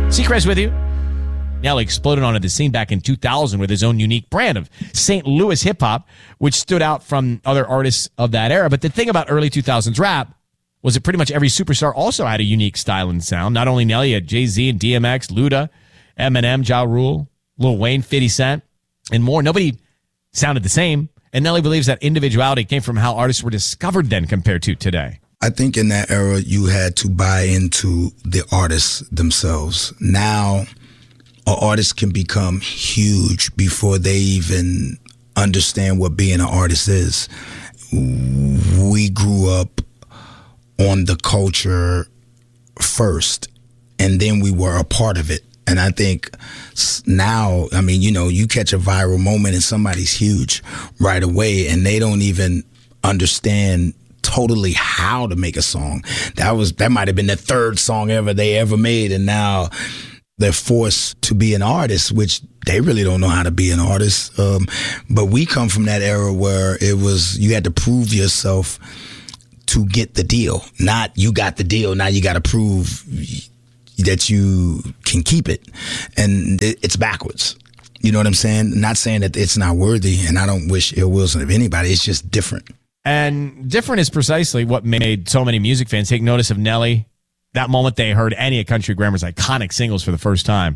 Seacrest with you. Nelly exploded onto the scene back in 2000 with his own unique brand of St. Louis hip-hop, which stood out from other artists of that era. But the thing about early 2000s rap was that pretty much every superstar also had a unique style and sound. Not only Nelly, had Jay-Z and DMX, Luda, Eminem, Ja Rule, Lil Wayne, 50 Cent, and more. Nobody sounded the same. And Nelly believes that individuality came from how artists were discovered then compared to today. I think in that era, you had to buy into the artists themselves. Now, an artist can become huge before they even understand what being an artist is. We grew up on the culture first, and then we were a part of it. And I think now, I mean, you know, you catch a viral moment and somebody's huge right away, and they don't even understand totally how to make a song. That might have been the third song they ever made, and now they're forced to be an artist, which they really don't know how to be an artist. But we come from that era where it was, you had to prove yourself to get the deal. Not you got the deal, now you got to prove that you can keep it. And it's backwards. You know what I'm saying? Not saying that it's not worthy, and I don't wish ill wills of anybody. It's just different. And different is precisely what made so many music fans take notice of Nelly that moment they heard any of Country Grammar's iconic singles for the first time.